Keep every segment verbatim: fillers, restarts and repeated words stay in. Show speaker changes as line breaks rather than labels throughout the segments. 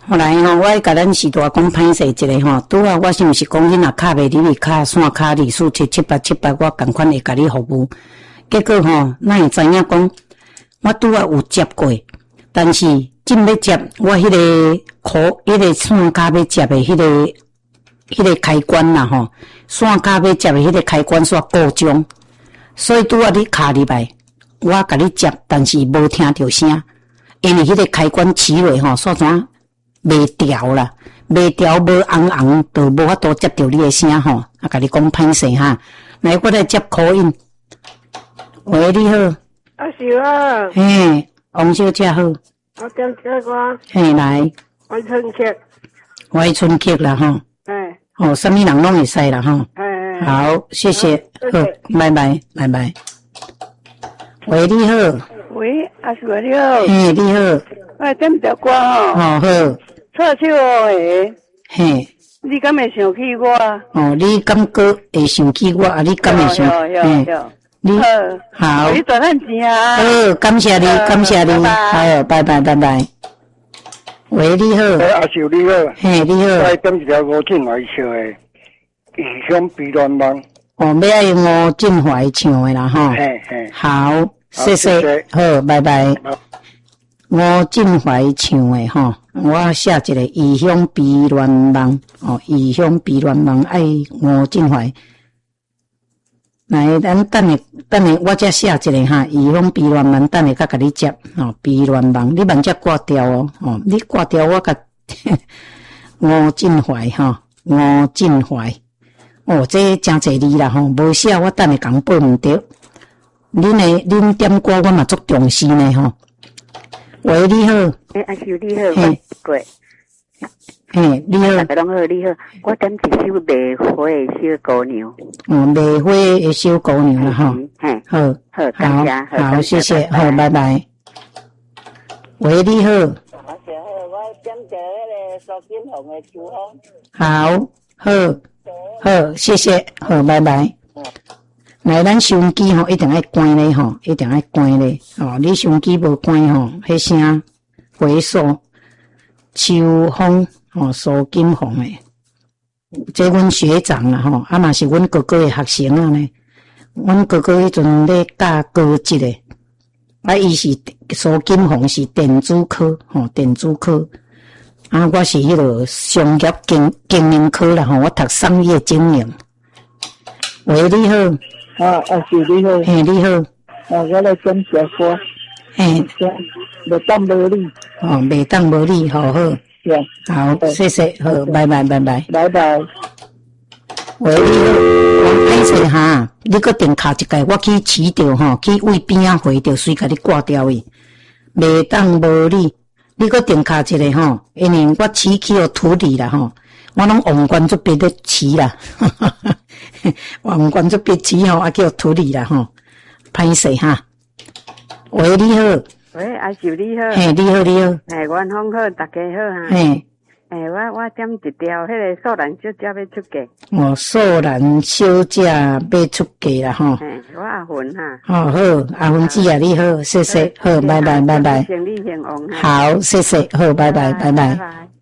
后来吼，我甲咱时大讲歹势一个吼，拄啊，我是毋是讲你若卡袂入去卡线卡二四七七八七八，我共款会甲你服务。结果吼，咱会知影讲，我拄啊有接过，但是真要接，我迄个箍，迄个线卡要接的迄个，迄个开关啦吼，线卡要接的迄个开关煞故障，所以拄啊你卡入来，我甲你接，但是无听到声，因为迄个开关起落吼，煞怎？袂调啦，袂调无红红，就无法度接到你的声吼。啊，甲你讲歹势哈，来我来接口音。喂，你好。
阿秀啊。
嘿，王小姐好。
我点这个。
嘿，来。
我春客。
我春客啦吼。
哎。
哦，什么人拢会使啦吼。
哎。
好，谢谢。好，拜拜，拜拜。喂，你好。
喂，阿秀你好。
嘿，你好。
我点这歌吼。
哦，好。
错手诶，
嘿，
你敢会想起我？
哦，你敢个会想起我？啊，你敢会想？
嗯，
你好，
你赚咱钱啊！
好，感谢你，感谢你，好，拜拜，拜拜。喂，你好，
阿秀你好，
嘿，你好，
我点一条吴俊怀唱的《异乡悲恋梦》。
哦，要爱用吴俊怀唱的啦，吼。
嘿嘿，
好，谢谢，好，拜拜。吴俊怀唱的吼，我写一个《异乡悲恋梦》哦，《异乡悲恋梦》爱吴俊怀。来，咱等下等下，我才写一个哈，《异乡悲恋梦》，等下甲甲你接哦，《悲恋梦》，你慢只挂掉哦，哦，你挂掉我甲吴俊怀哈，吴俊怀，哦，这真侪字啦吼，无写我等下讲报毋着。恁诶，恁点歌我嘛足重视呢吼。喂，你好。
诶，阿秀你好，我过。
嘿，你好。
大家拢好，你好。我点一首梅花的小姑娘。
哦，梅花的小姑娘啦，吼。
嘿，
好，
好，感谢，
好，谢谢，好，拜拜。喂，你好。
我小好，我点着迄个苏金红的秋风。
好，好，好，谢谢，好，拜拜。来，咱收音机吼一定爱关咧吼，一定爱关咧。哦，你收音机无关吼，迄声回溯秋风吼，苏金红诶，这阮学长啦吼，啊嘛是阮哥哥诶学生啊呢。阮哥哥迄阵咧教高职诶，啊伊是苏金红是电子科吼，电子科。啊，我是迄个商业经经营科啦吼，我读商业经营。喂，你好。
啊，阿秀你好。
嘿，你好。
啊，我来点这歌。
嘿，
袂当无你。
哦，袂当无你，好好。好，谢谢，好，拜拜，拜拜。
拜拜。
喂，你好，我歹势哈，你搁电卡一个，我去饲着吼，去位边仔回着，随甲你挂掉去。袂当无你，你搁电卡一个吼，因为我饲去互土里啦吼。我拢王冠做别的饲啦，王冠做别饲吼，啊叫土里啦吼，歹势哈。喂，你好。
喂，阿秀你好。
嘿，你好，你好。
哎，阮好好，大家好哈。
嘿。
哎，我我点一条迄个素兰小姐要出嫁。
哦，素兰小姐要出嫁啦吼。
嘿，我阿芬哈。
哦好，阿芬姐啊，你好，谢谢，好，拜拜，拜拜。
生理兴旺哈。
好，谢谢，好，拜拜，拜拜。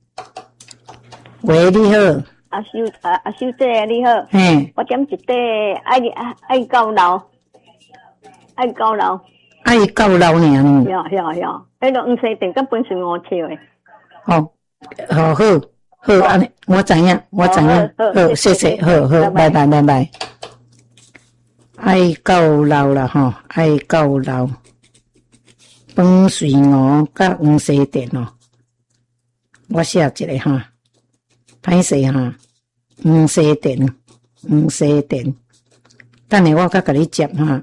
喂，你好。
阿秀阿阿秀姐你好。
嘿。
我点一块爱爱爱高楼，爱高楼。
爱高楼呢？
呀呀呀！迄个黄色电甲本身我笑的。
哦，好好好，安尼我知影，我知影。好，谢谢，好好，拜拜，拜拜。爱高楼啦吼，爱高楼。本水鹅甲黄色电哦，我写一个哈。歹势哈，黄色电，黄色电，等下我甲甲你接哈。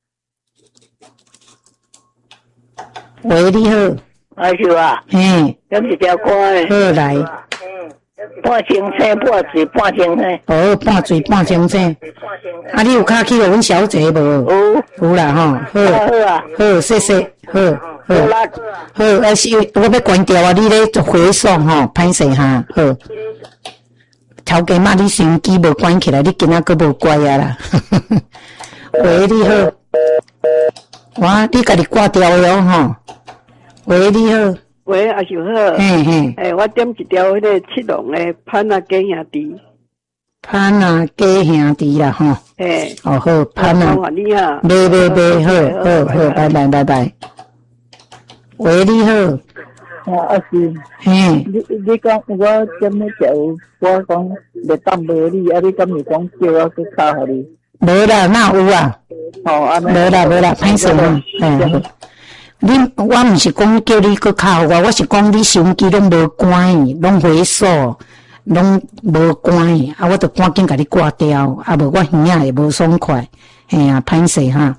喂，你好，
阿秀啊，
嘿，
点一条歌诶，
好来，
半清醒，半醉，半清醒，
哦，半醉半清醒，啊，你有卡去互阮小姐无？
有，
有啦吼，好，
好啊，
好，谢谢，好，好，好，啊是，我要关掉啊，你咧做回送吼，歹势哈，好。头家妈，你手机无关起来，你今仔个无乖啊啦！喂，你好，我你家己挂掉了吼。喂，你好，
喂，阿叔好。
嘿嘿，
诶，我点一条迄个七龙的潘啊鸡兄弟。
潘啊鸡兄弟啦吼。
嘿。
哦好，潘啊。
你好。
拜拜拜，好好好，拜拜拜拜。喂，你好。
哦，阿叔。
嘿。
你你讲我点那条，我讲袂当无你，啊你敢是讲叫我去敲互你？
无啦，哪有啊？
哦，安尼。
无啦无啦，歹势啊。嘿。你我毋是讲叫你去敲我，我是讲你手机拢无关，拢回锁，拢无关，啊，我就赶紧甲你挂掉，啊，无我耳仔会无爽快，嘿啊，歹势哈。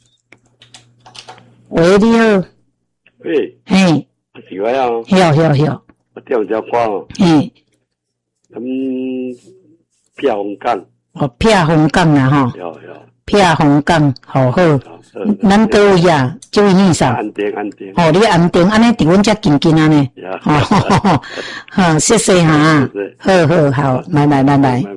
喂，你好。
喂。
嘿。
是我啊。
晓晓晓。
我调一条歌哦。
嘿。
嗯，撇红港。
哦，撇红港啊吼。
晓晓。
撇红港，好好。咱倒位啊，这位先生。
安定安定。
哦，你安定，安尼伫阮遮近近安尼。哦，好，谢谢哈。好好好，来来来来。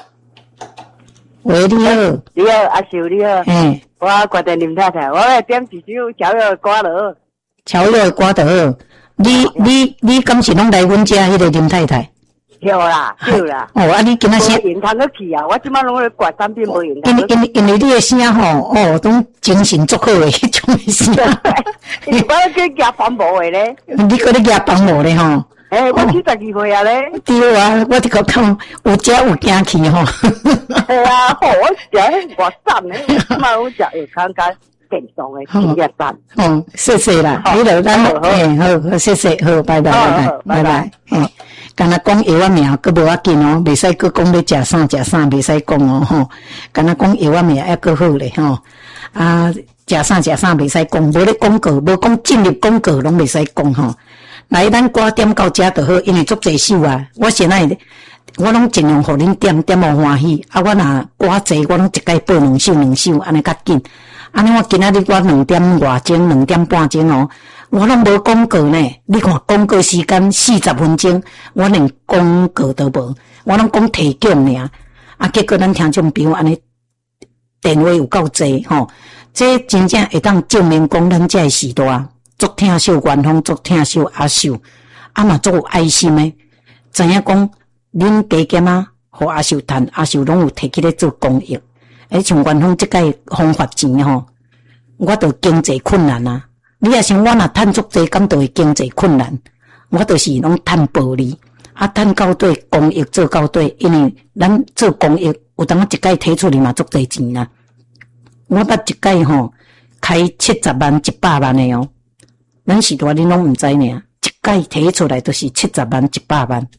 喂，你好。
你好，阿秀你好。
嘿。
我决定林太太，我要点一首乔乐的歌落。
乔乐的歌就好。你你你敢是拢来阮遮迄个林太太？
有啦，有啦。
哦，啊，你今仔先。
无闲通去啊！我即摆拢咧挂产品无闲
通。因因因为你的声吼，哦，拢精神足好诶，迄种诶声。
我去夹帆布诶咧。
你搁咧夹帆布咧吼？
诶，我七十二岁啊咧。
对啊，我这个讲有食有惊去吼。
系啊，好，我食迄外赞诶，即摆我食会感觉健康诶，真热赞。
哦，谢谢啦，迄个咱诶好，谢谢，好，拜拜拜拜拜拜，嘿。干那讲药仔名，佫无要紧哦，袂使佫讲要食啥食啥，袂使讲哦吼。干那讲药仔名还佫好咧吼。啊，食啥食啥袂使讲，无咧广告，无讲进入广告拢袂使讲吼。来，咱歌点到遮就好，因为足济首啊，我现在我拢尽量互恁点点互欢喜。啊，我若歌济，我拢一概报两首两首，安尼较紧。安尼我今仔日我两点外钟，两点半钟哦。我拢无广告呢，你看广告时间四十分钟，我连广告都无，我拢讲提供尔。啊，结果咱听众朋友安尼电话有够济吼，这真正会当证明讲咱这时代足听秀元丰，足听秀阿秀，啊嘛足有爱心诶，知影讲恁加减啊，互阿秀趁，阿秀拢有摕起来做公益。诶，像元丰即个方法钱吼，我着经济困难啊。你也想我若趁足济，敢就会经济困难。我就是拢趁暴利，啊，趁到底公益做到底，因为咱做公益有当一届摕出去嘛足济钱啊。我捌一届吼开七十万、一百万的哦，咱时代恁拢毋知呢，一届摕出来都是七十万、一百万，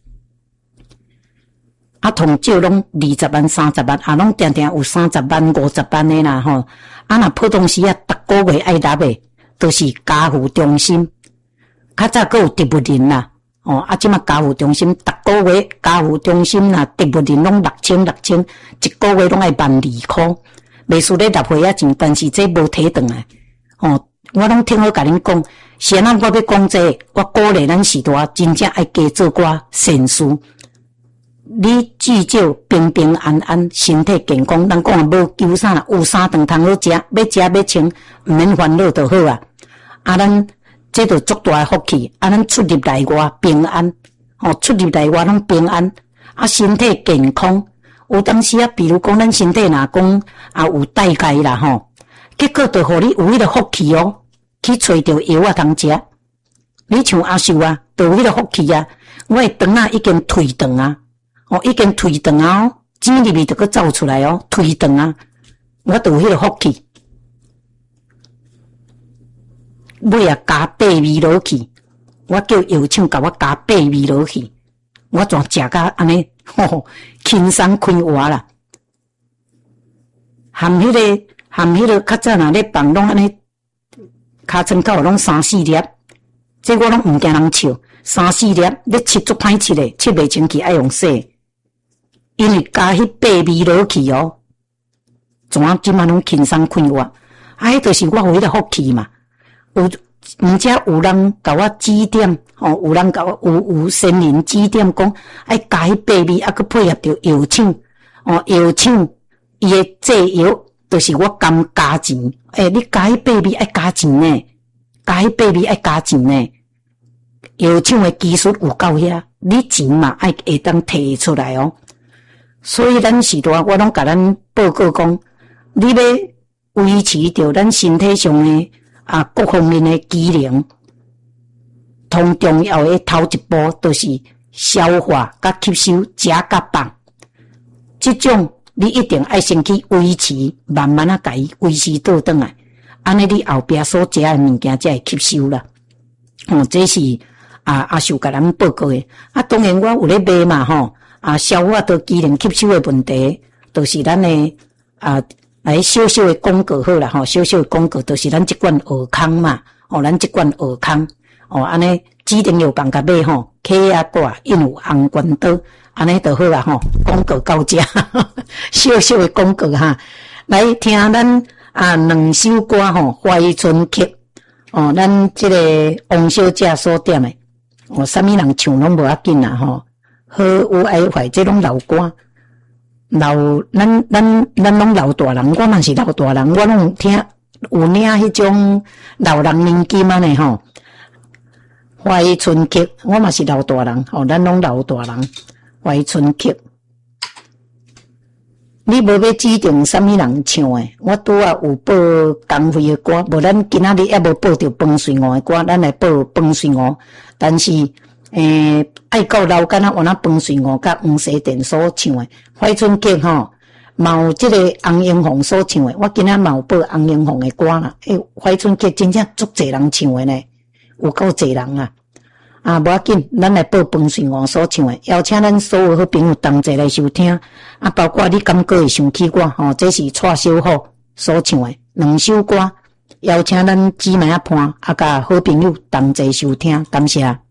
啊，同少拢二十万、三十万，啊，拢定定有三十万、五十万的啦吼。啊，若普通时啊，逐个月爱纳的。都是家扶中心，较早还有植物人啦，哦，啊，即马家扶中心，逐个月家扶中心啦，植物人拢六千六千，一个月拢爱万二箍，袂输咧纳会仔钱，但是这无摕转来，哦，我拢听好甲恁讲，先咱我要讲这個，我鼓勵咱时代真正爱加做寡善事，你至少平平安安，身体健康，人讲无求啥，有三顿通好食，要食要穿，毋免烦恼就好啊。啊，咱这就足大福气，啊，咱出入内外平安，吼、哦，出入内外拢平安，啊，身体健康。有当时啊，比如讲咱身体若讲啊有代价啦吼，结果就互你有迄个福气哦，去找着药啊通食。你像阿秀啊，就有迄个福气啊，我的肠啊已经退肠啊，哦，已经退肠啊哦，钱入面就搁走出来哦，退肠啊，我就有迄个福气。尾啊加八味落去，我叫药厂甲我加八味落去，我全食甲安尼，吼，轻松开活啦。含迄、那个含迄个较早若咧放拢安尼，尻川口拢三四粒，这我拢毋惊人笑，三四粒咧切足歹切咧，切袂清气爱用洗，因为加迄八味落去哦，全即满拢轻松开活，啊，迄就是我有迄个福气嘛。有，毋则有人甲我指点，吼、哦，有人甲我有有先人指点讲，爱加迄八味，啊，佮配合着药厂，哦，药厂伊诶制药，就是我甘加钱，诶、欸，你加迄八味爱加钱呢，加迄八味爱加钱呢， 摇唱的技术有够遐，你钱嘛爱会当摕出来哦。所以咱时代我拢甲咱报告讲，你要维持着咱身体上的啊各方面的机能，同重要的头一步就是消化甲吸收，食甲放。这种你一定爱先去维持，慢慢啊甲伊维持倒转来，安尼你后壁所食的物件才会吸收啦。哦，这是啊阿秀甲咱报告的。啊，当然我有咧卖嘛吼。啊，消化到机能吸收的问题，就是咱的啊来小小的广告好啦吼，小小的广告就是咱这罐鹅康嘛，哦，咱这罐鹅康，哦，安尼指定药房甲买吼，起啊挂印有红冠刀，安尼就好啦吼，广告到这，小小的广告哈，来听咱啊两首歌吼，怀春曲，哦，咱这个王小姐所点的，哦，啥物人唱拢无要紧啦吼。好有爱怀这种老歌，老咱咱咱拢老大人，我嘛是老大人，我拢听有领迄种老人年纪嘛呢吼。怀春曲，我嘛是老大人，吼，咱拢老大人。怀春曲，你无要指定啥物人唱诶？我拄啊有报工会诶歌，无咱今仔日还无报着饭水鹅诶歌，咱来报饭水鹅，但是。诶，爱到老干啊，我那饭水鹅甲黄西店所唱诶怀春曲吼，嘛有即个洪英红所唱诶。我今仔嘛有报洪英红诶歌啦。诶，怀春曲真正足侪人唱诶呢，有够侪人啊！啊，无要紧，咱来报饭水鹅所唱诶，邀请咱所有好朋友同齐来收听。啊，包括你感觉会想起我吼，这是蔡小虎所唱诶两首歌，邀请咱姊妹啊伴啊，甲好朋友同齐收听，感谢。